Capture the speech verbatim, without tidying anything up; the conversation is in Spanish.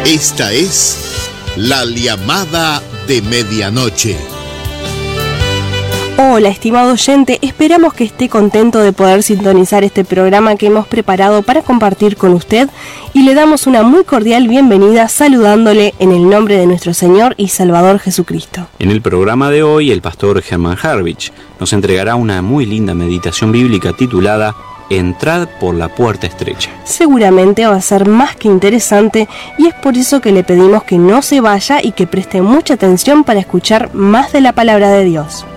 Esta es la llamada de medianoche. Hola, estimado oyente, esperamos que esté contento de poder sintonizar este programa que hemos preparado para compartir con usted y le damos una muy cordial bienvenida saludándole en el nombre de nuestro Señor y Salvador Jesucristo. En el programa de hoy, el pastor Germán Harvich nos entregará una muy linda meditación bíblica titulada Entrad por la puerta estrecha. Seguramente va a ser más que interesante y es por eso que le pedimos que no se vaya y que preste mucha atención para escuchar más de la palabra de Dios.